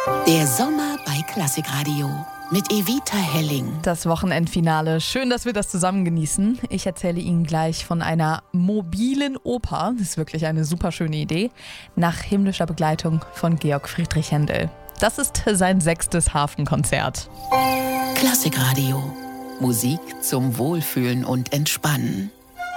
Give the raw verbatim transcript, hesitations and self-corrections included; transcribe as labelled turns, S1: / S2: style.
S1: Der Sommer bei Klassikradio mit Evita Helling.
S2: Das Wochenendfinale. Schön, dass wir das zusammen genießen. Ich erzähle Ihnen gleich von einer mobilen Oper. Das ist wirklich eine super schöne Idee. Nach himmlischer Begleitung von Georg Friedrich Händel. Das ist sein sechstes Hafenkonzert.
S1: Klassikradio. Musik zum Wohlfühlen und Entspannen.